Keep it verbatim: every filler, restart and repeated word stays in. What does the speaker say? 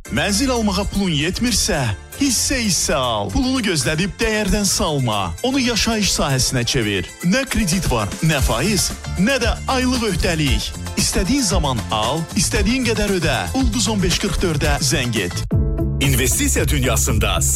Mənzil almağa pulun yetmirsə, hissə-hissə al. Pulunu gözlədib dəyərdən salma. Onu yaşayış sahəsinə çevir. Nə kredit var, nə faiz, nə də aylıq öhdəlik. İstədiyin zaman al, istədiyin qədər ödə. Ulduz on beş qırx dördə zəng et. İnvestisiya dünyasında